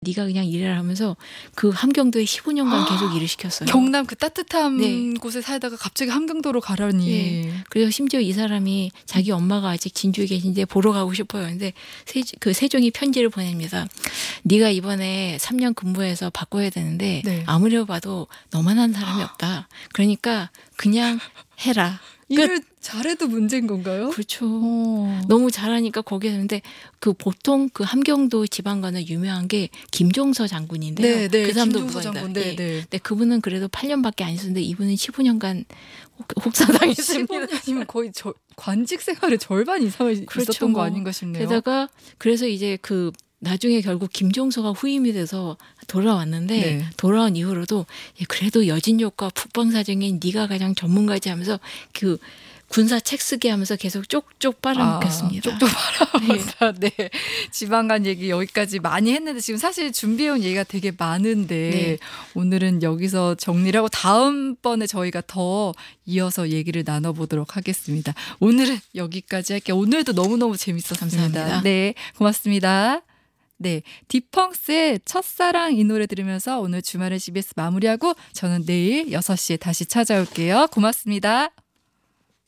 네가 그냥 일해라 하면서 그 함경도에 15년간 계속 일을 시켰어요. 경남 그 따뜻한 네. 곳에 살다가 갑자기 함경도로 가라니. 예. 그래서 심지어 이 사람이 자기 엄마가 아직 진주에 계신데 보러 가고 싶어요. 근데 그 세종이 편지를 보냅니다. 네가 이번에 3년 근무해서 바꿔야 되는데 네. 아무리 봐도 너만한 사람이 없다. 그러니까 그냥 해라. 일을 잘해도 문제인 건가요? 그렇죠. 어. 너무 잘하니까 거기에 근데 그 보통 그 함경도 지방관은 유명한 게 김종서 장군인데요. 네, 그 사람도 김종서 누구다. 장군. 네, 예. 네. 근데 그분은 그래도 8년밖에 안 있었는데 이분은 15년간 혹사당했습니다. 15년이면 거의 관직 생활의 절반 이상을 그렇죠, 있었던 거 뭐. 아닌가 싶네요. 게다가 그래서 이제 그 나중에 결국 김종서가 후임이 돼서 돌아왔는데 네. 돌아온 이후로도 그래도 여진족과 북방사정인 네가 가장 전문가지 하면서 그 군사 책 쓰게 하면서 계속 쪽쪽 빨아먹혔습니다. 쪽쪽 빨아먹었다. 네. 지방간 얘기 여기까지 많이 했는데 지금 사실 준비해온 얘기가 되게 많은데 네. 오늘은 여기서 정리를 하고 다음번에 저희가 더 이어서 얘기를 나눠보도록 하겠습니다. 오늘은 여기까지 할게요. 오늘도 너무너무 재밌었습니다. 감사합니다. 네. 고맙습니다. 네, 디펑스의 첫사랑 이 노래 들으면서 오늘 주말의 CBS 마무리하고 저는 내일 6시에 다시 찾아올게요. 고맙습니다.